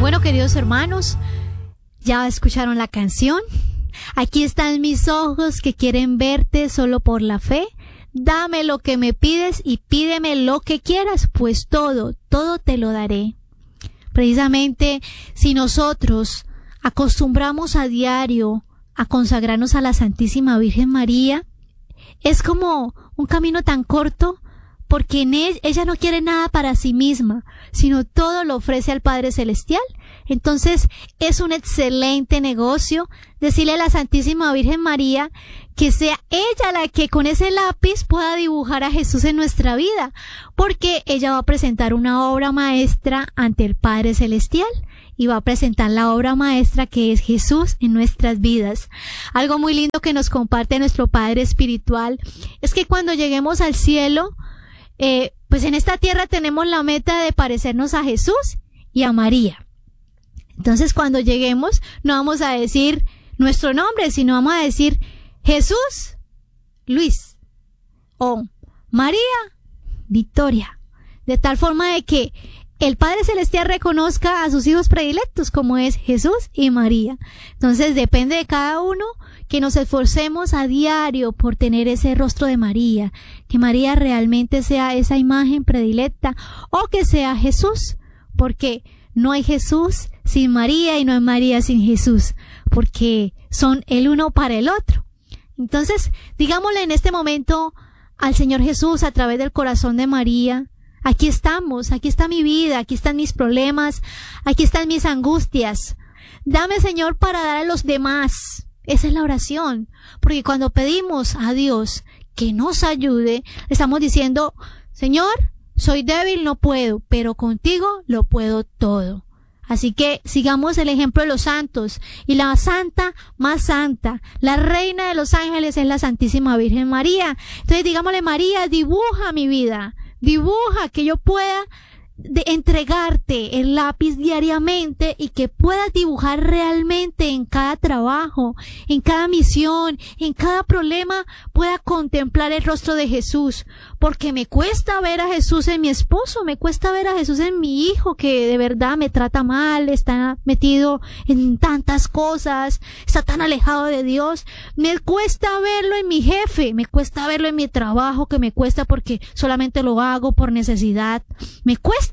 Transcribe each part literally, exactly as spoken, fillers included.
Bueno, queridos hermanos, ya escucharon la canción. Aquí están mis ojos que quieren verte solo por la fe. Dame lo que me pides y pídeme lo que quieras, pues todo, todo te lo daré. Precisamente, si nosotros acostumbramos a diario a consagrarnos a la Santísima Virgen María, es como un camino tan corto, porque en él, ella no quiere nada para sí misma, sino todo lo ofrece al Padre Celestial. Entonces, es un excelente negocio decirle a la Santísima Virgen María que sea ella la que con ese lápiz pueda dibujar a Jesús en nuestra vida, porque ella va a presentar una obra maestra ante el Padre Celestial y va a presentar la obra maestra que es Jesús en nuestras vidas. Algo muy lindo que nos comparte nuestro Padre Espiritual es que cuando lleguemos al cielo, eh, pues en esta tierra tenemos la meta de parecernos a Jesús y a María. Entonces, cuando lleguemos, no vamos a decir nuestro nombre, sino vamos a decir Jesús, Luis, o María, Victoria, de tal forma de que el Padre Celestial reconozca a sus hijos predilectos, como es Jesús y María. Entonces, depende de cada uno que nos esforcemos a diario por tener ese rostro de María, que María realmente sea esa imagen predilecta, o que sea Jesús, porque no hay Jesús sin María y no hay María sin Jesús, porque son el uno para el otro. Entonces, digámosle en este momento al Señor Jesús a través del corazón de María: aquí estamos, aquí está mi vida, aquí están mis problemas, aquí están mis angustias. Dame, Señor, para dar a los demás. Esa es la oración, porque cuando pedimos a Dios que nos ayude, estamos diciendo: Señor, soy débil, no puedo, pero contigo lo puedo todo. Así que sigamos el ejemplo de los santos, y la santa más santa, la reina de los ángeles, es la Santísima Virgen María. Entonces digámosle: María, dibuja mi vida, dibuja que yo pueda de entregarte el lápiz diariamente y que puedas dibujar realmente en cada trabajo, en cada misión, en cada problema, pueda contemplar el rostro de Jesús, porque me cuesta ver a Jesús en mi esposo, me cuesta ver a Jesús en mi hijo que de verdad me trata mal, está metido en tantas cosas, está tan alejado de Dios, me cuesta verlo en mi jefe, me cuesta verlo en mi trabajo, que me cuesta porque solamente lo hago por necesidad, me cuesta.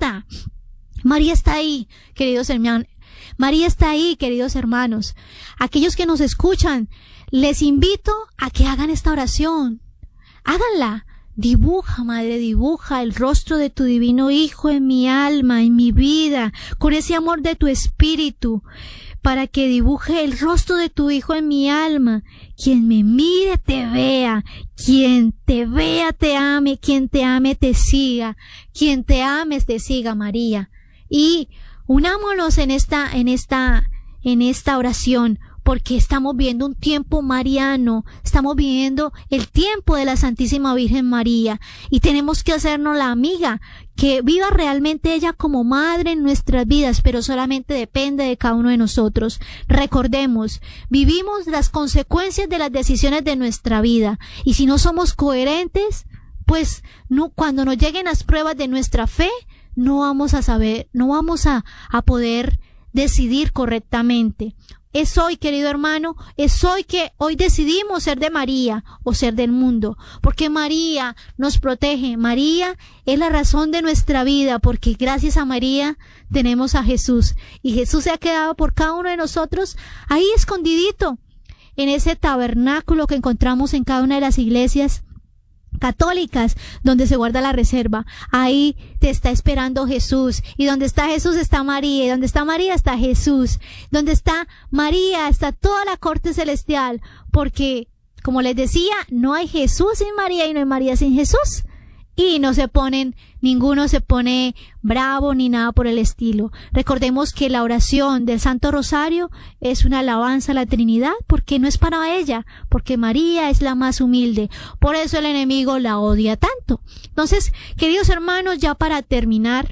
María está ahí, queridos hermanos. María está ahí, queridos hermanos. Aquellos que nos escuchan, les invito a que hagan esta oración. Háganla. Dibuja, Madre, dibuja el rostro de tu divino Hijo en mi alma, en mi vida, con ese amor de tu Espíritu, para que dibuje el rostro de tu Hijo en mi alma. Quien me mire te vea, quien te vea te ame, quien te ame te siga, quien te ames te siga, María. Y unámonos en esta, en esta, en esta oración, porque estamos viendo un tiempo mariano, estamos viviendo el tiempo de la Santísima Virgen María, y tenemos que hacernos la amiga, que viva realmente ella como madre en nuestras vidas, pero solamente depende de cada uno de nosotros. Recordemos, vivimos las consecuencias de las decisiones de nuestra vida, y si no somos coherentes, pues no, cuando nos lleguen las pruebas de nuestra fe, no vamos a saber, no vamos a, a poder decidir correctamente. Es hoy, querido hermano, es hoy que hoy decidimos ser de María o ser del mundo, porque María nos protege. María es la razón de nuestra vida, porque gracias a María tenemos a Jesús, y Jesús se ha quedado por cada uno de nosotros ahí escondidito en ese tabernáculo que encontramos en cada una de las iglesias católicas, donde se guarda la reserva. Ahí te está esperando Jesús, y donde está Jesús está María, y donde está María está Jesús, donde está María está toda la corte celestial, porque, como les decía, no hay Jesús sin María y no hay María sin Jesús. Y no se ponen, ninguno se pone bravo ni nada por el estilo. Recordemos que la oración del Santo Rosario es una alabanza a la Trinidad, porque no es para ella, porque María es la más humilde. Por eso el enemigo la odia tanto. Entonces, queridos hermanos, ya para terminar,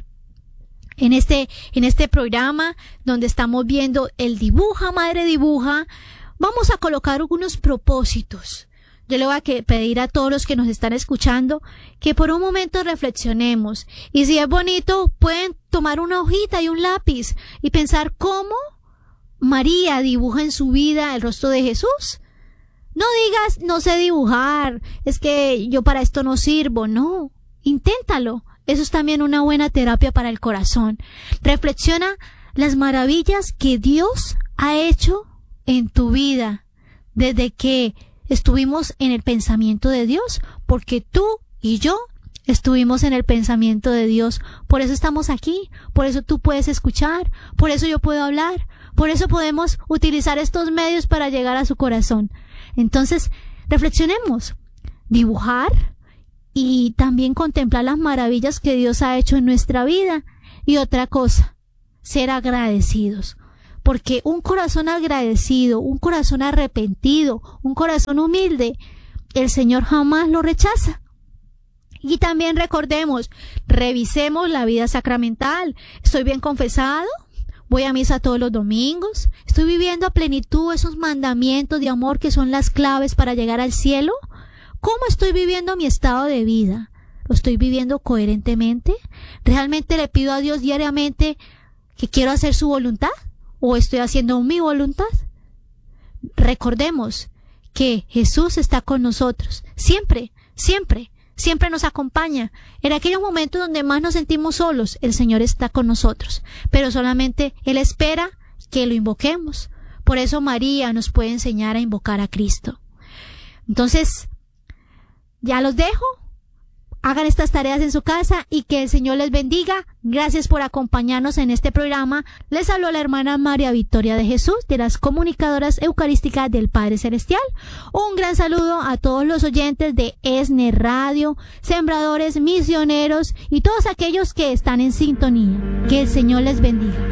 en este, en este programa donde estamos viendo el dibuja, Madre dibuja, vamos a colocar algunos propósitos. Yo le voy a que pedir a todos los que nos están escuchando que por un momento reflexionemos, y si es bonito pueden tomar una hojita y un lápiz y pensar cómo María dibuja en su vida el rostro de Jesús. No digas, no sé dibujar, es que yo para esto no sirvo. No, inténtalo. Eso es también una buena terapia para el corazón. Reflexiona las maravillas que Dios ha hecho en tu vida desde que estuvimos en el pensamiento de Dios, porque tú y yo estuvimos en el pensamiento de Dios. Por eso estamos aquí, por eso tú puedes escuchar, por eso yo puedo hablar, por eso podemos utilizar estos medios para llegar a su corazón. Entonces, reflexionemos, dibujar y también contemplar las maravillas que Dios ha hecho en nuestra vida. Y otra cosa, ser agradecidos. Porque un corazón agradecido, un corazón arrepentido, un corazón humilde, el Señor jamás lo rechaza. Y también recordemos, revisemos la vida sacramental. ¿Estoy bien confesado? ¿Voy a misa todos los domingos? ¿Estoy viviendo a plenitud esos mandamientos de amor que son las claves para llegar al cielo? ¿Cómo estoy viviendo mi estado de vida? ¿Lo estoy viviendo coherentemente? ¿Realmente le pido a Dios diariamente que quiero hacer su voluntad? ¿O estoy haciendo mi voluntad? Recordemos que Jesús está con nosotros. Siempre, siempre, siempre nos acompaña. En aquellos momentos donde más nos sentimos solos, el Señor está con nosotros. Pero solamente Él espera que lo invoquemos. Por eso María nos puede enseñar a invocar a Cristo. Entonces, ya los dejo. Hagan estas tareas en su casa y que el Señor les bendiga. Gracias por acompañarnos en este programa. Les habló la hermana María Victoria de Jesús, de las comunicadoras eucarísticas del Padre Celestial. Un gran saludo a todos los oyentes de ESNE Radio, sembradores, misioneros y todos aquellos que están en sintonía. Que el Señor les bendiga.